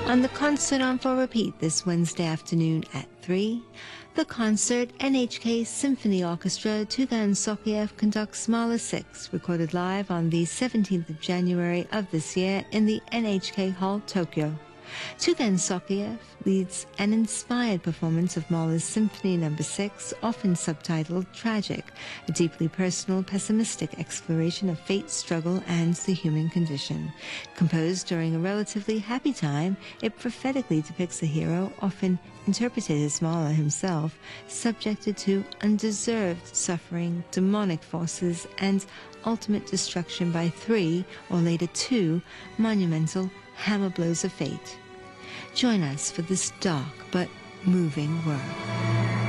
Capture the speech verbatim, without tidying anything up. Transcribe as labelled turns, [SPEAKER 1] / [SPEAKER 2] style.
[SPEAKER 1] On the concert on for repeat this Wednesday afternoon at three, the concert N H K Symphony Orchestra Tugan Sokiev conducts Mahler six, recorded live on the seventeenth of January of this year in the N H K Hall, Tokyo. Tugan Sokiev leads an inspired performance of Mahler's Symphony Number six, often subtitled Tragic, a deeply personal, pessimistic exploration of fate, struggle, and the human condition. Composed during a relatively happy time, it prophetically depicts a hero, often interpreted as Mahler himself, subjected to undeserved suffering, demonic forces, and ultimate destruction by three, or later two, monumental hammer blows of fate. Join us for this dark but moving work.